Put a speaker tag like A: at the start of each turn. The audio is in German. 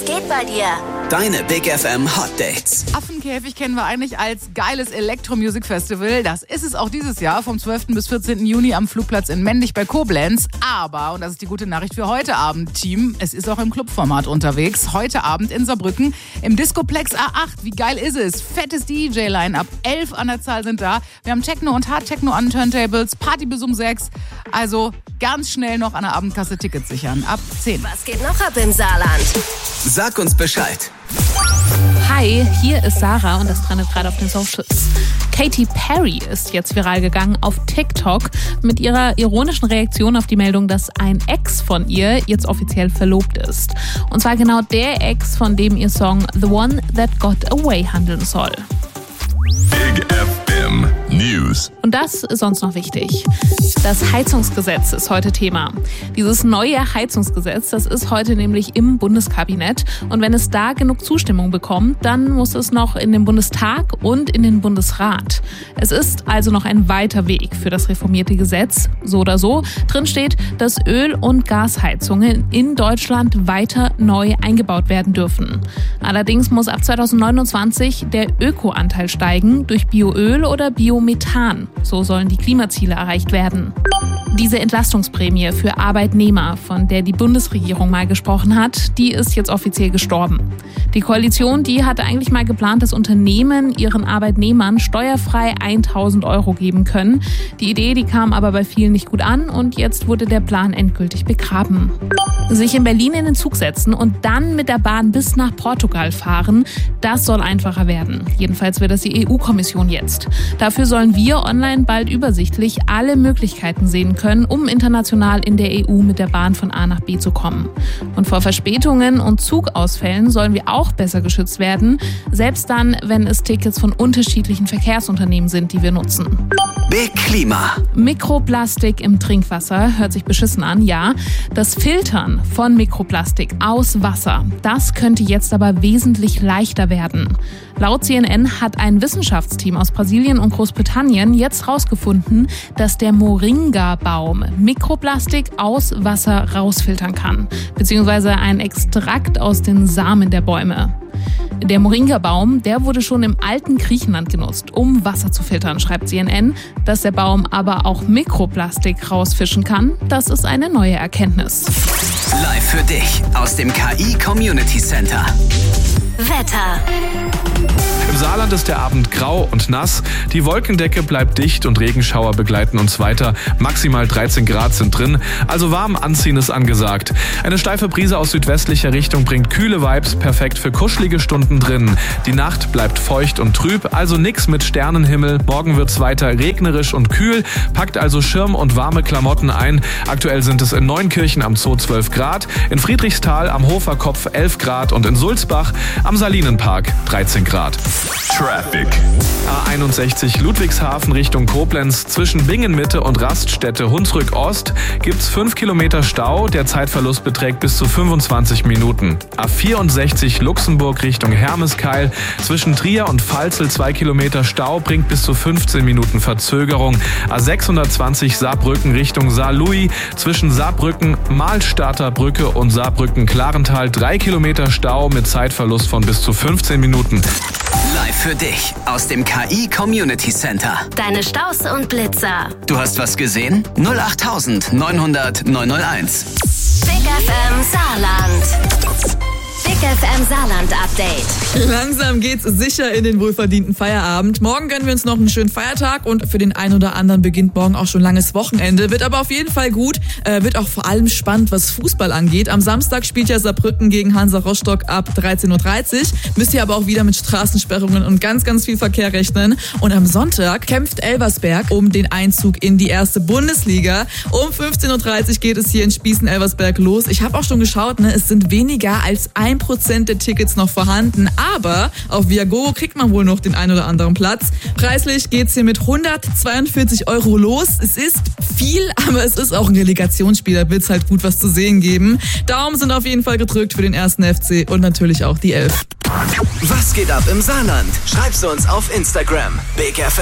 A: Was geht bei dir?
B: Deine Big FM Hot Dates.
C: Affenkäfig kennen wir eigentlich als geiles Elektro-Music-Festival. Das ist es auch dieses Jahr vom 12. bis 14. Juni am Flugplatz in Mendig bei Koblenz. Aber, und das ist die gute Nachricht für heute Abend, Team, es ist auch im Clubformat unterwegs. Heute Abend in Saarbrücken im Discoplex A8. Wie geil ist es? Fettes DJ-Line-Up. 11 an der Zahl sind da. Wir haben Techno und Hard-Techno an Turntables. Party bis um 6. Also ganz schnell noch an der Abendkasse Tickets sichern. Ab 10.
A: Was geht noch ab im Saarland?
B: Sag uns Bescheid.
D: Hi, hier ist Sarah und das trendet gerade auf den Socials. Katy Perry ist jetzt viral gegangen auf TikTok mit ihrer ironischen Reaktion auf die Meldung, dass ein Ex von ihr jetzt offiziell verlobt ist. Und zwar genau der Ex, von dem ihr Song The One That Got Away handeln soll.
E: Big FM News.
D: Und das ist sonst noch wichtig. Das Heizungsgesetz ist heute Thema. Dieses neue Heizungsgesetz, das ist heute nämlich im Bundeskabinett. Und wenn es da genug Zustimmung bekommt, dann muss es noch in den Bundestag und in den Bundesrat. Es ist also noch ein weiter Weg für das reformierte Gesetz. So oder so. Drin steht, dass Öl- und Gasheizungen in Deutschland weiter neu eingebaut werden dürfen. Allerdings muss ab 2029 der Ökoanteil steigen durch Bioöl oder Biomethan. So sollen die Klimaziele erreicht werden. Diese Entlastungsprämie für Arbeitnehmer, von der die Bundesregierung mal gesprochen hat, die ist jetzt offiziell gestorben. Die Koalition, die hatte eigentlich mal geplant, dass Unternehmen ihren Arbeitnehmern steuerfrei 1.000 € geben können. Die Idee, die kam aber bei vielen nicht gut an und jetzt wurde der Plan endgültig begraben. Sich in Berlin in den Zug setzen und dann mit der Bahn bis nach Portugal fahren, das soll einfacher werden. Jedenfalls will das die EU-Kommission jetzt. Dafür sollen wir online bald übersichtlich alle Möglichkeiten sehen können, um international in der EU mit der Bahn von A nach B zu kommen. Und vor Verspätungen und Zugausfällen sollen wir auch besser geschützt werden, selbst dann, wenn es Tickets von unterschiedlichen Verkehrsunternehmen sind, die wir nutzen.
B: Big Klima.
D: Mikroplastik im Trinkwasser hört sich beschissen an, ja. Das Filtern von Mikroplastik aus Wasser, das könnte jetzt aber wesentlich leichter werden. Laut CNN hat ein Wissenschaftsteam aus Brasilien und Großbritannien jetzt herausgefunden, dass der Moringa-Baum Mikroplastik aus Wasser rausfiltern kann, beziehungsweise ein Extrakt aus den Samen der Bäume. Der Moringa-Baum, der wurde schon im alten Griechenland genutzt, um Wasser zu filtern, schreibt CNN. Dass der Baum aber auch Mikroplastik rausfischen kann, das ist eine neue Erkenntnis.
B: Live für dich aus dem KI Community Center.
A: Wetter.
F: Im Saarland ist der Abend grau und nass. Die Wolkendecke bleibt dicht und Regenschauer begleiten uns weiter. Maximal 13 Grad sind drin, also warm anziehen ist angesagt. Eine steife Brise aus südwestlicher Richtung bringt kühle Vibes, perfekt für kuschelige Stunden drin. Die Nacht bleibt feucht und trüb, also nix mit Sternenhimmel. Morgen wird's weiter regnerisch und kühl. Packt also Schirm und warme Klamotten ein. Aktuell sind es in Neunkirchen am Zoo 12 Grad, in Friedrichsthal am Hoferkopf 11 Grad und in Sulzbach am Salinenpark 13 Grad.
E: Traffic.
F: A61 Ludwigshafen Richtung Koblenz. Zwischen Bingen-Mitte und Raststätte Hunsrück-Ost gibt's 5 Kilometer Stau. Der Zeitverlust beträgt bis zu 25 Minuten. A64 Luxemburg Richtung Hermeskeil. Zwischen Trier und Pfalzel 2 Kilometer Stau bringt bis zu 15 Minuten Verzögerung. A620 Saarbrücken Richtung Saarlouis. Zwischen Saarbrücken, Mahlstadter Brücke und Saarbrücken-Klarental 3 Kilometer Stau mit Zeitverlust von bis zu 15 Minuten.
B: Live für dich aus dem KI Community Center.
A: Deine Staus und Blitzer.
B: Du hast was gesehen? 08000 900 901.
A: Big FM Saarland. Big FM Saarland Update.
G: Langsam geht's sicher in den wohlverdienten Feierabend. Morgen gönnen wir uns noch einen schönen Feiertag und für den einen oder anderen beginnt morgen auch schon langes Wochenende. Wird aber auf jeden Fall gut, wird auch vor allem spannend, was Fußball angeht. Am Samstag spielt ja Saarbrücken gegen Hansa Rostock ab 13:30 Uhr. Müsst ihr aber auch wieder mit Straßensperrungen und ganz, ganz viel Verkehr rechnen. Und am Sonntag kämpft Elversberg um den Einzug in die erste Bundesliga. Um 15:30 Uhr geht es hier in Spießen-Elversberg los. Ich habe auch schon geschaut, es sind weniger als 1% der Tickets noch vorhanden, aber auf Viagogo kriegt man wohl noch den ein oder anderen Platz. Preislich geht's hier mit 142 € los. Es ist viel, aber es ist auch ein Relegationsspiel, da wird's halt gut was zu sehen geben. Daumen sind auf jeden Fall gedrückt für den ersten FC und natürlich auch die 11.
B: Was geht ab im Saarland? Schreib's uns auf Instagram. Big FM.